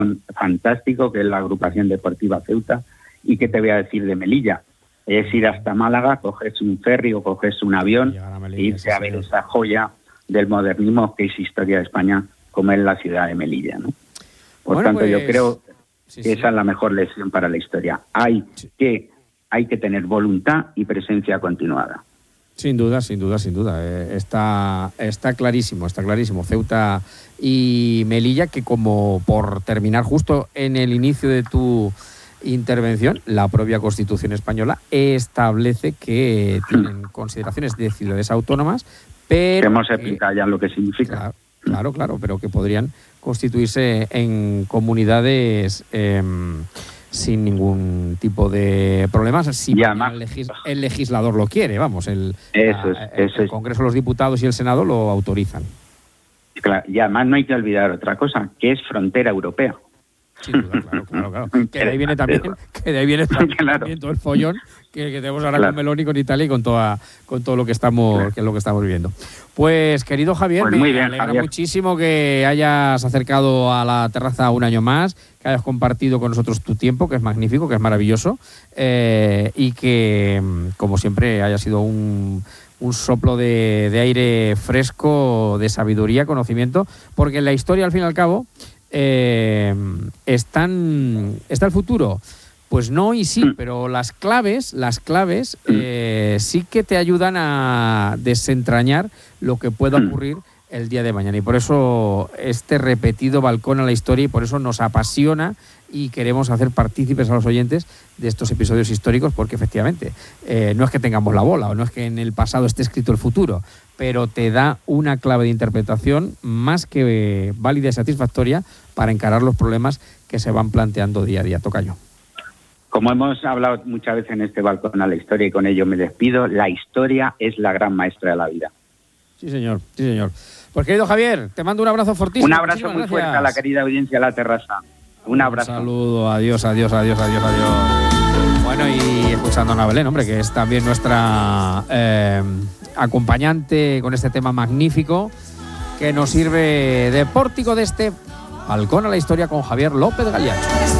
fantástico, que es la agrupación deportiva Ceuta. ¿Y qué te voy a decir de Melilla? Es ir hasta Málaga, coges un ferry o coges un avión e irse a ver esa joya del modernismo que es historia de España, como es la ciudad de Melilla, ¿no? Por tanto, yo creo que esa es la mejor lección para la historia. Hay que tener voluntad y presencia continuada. Sin duda. Está clarísimo. Ceuta y Melilla, que como por terminar justo en el inicio de tu intervención, la propia Constitución española establece que tienen consideraciones de ciudades autónomas, pero... Hemos explicado ya lo que significa. Claro, pero que podrían constituirse en comunidades sin ningún tipo de problemas, si el legislador lo quiere, vamos, el Congreso, los diputados y el Senado lo autorizan. Claro, y además no hay que olvidar otra cosa, que es frontera europea. Sin duda, claro. Que de ahí viene también, también todo el follón que tenemos ahora con Meloni, con Italia y con todo lo que estamos viviendo. Pues, querido Javier, pues me alegra muchísimo que hayas acercado a la terraza un año más, que hayas compartido con nosotros tu tiempo, que es magnífico, que es maravilloso, y que, como siempre, haya sido un soplo de aire fresco, de sabiduría, conocimiento, porque en la historia, al fin y al cabo, ¿está el futuro? Pues no y sí, pero las claves sí que te ayudan a desentrañar lo que pueda ocurrir el día de mañana. Y por eso este repetido balcón a la historia, y por eso nos apasiona y queremos hacer partícipes a los oyentes de estos episodios históricos, porque efectivamente no es que tengamos la bola o no es que en el pasado esté escrito el futuro, pero te da una clave de interpretación más que válida y satisfactoria para encarar los problemas que se van planteando día a día. Tocayo. Como hemos hablado muchas veces en este balcón a la historia, y con ello me despido, la historia es la gran maestra de la vida. Sí, señor. Pues, querido Javier, te mando un abrazo fortísimo. Un abrazo muy fuerte a la querida audiencia de La Terraza. Un abrazo. Un saludo, adiós. Bueno, y escuchando a Ana Belén, hombre, que es también nuestra acompañante con este tema magnífico, que nos sirve de pórtico de este balcón a la historia con Javier López Gallach.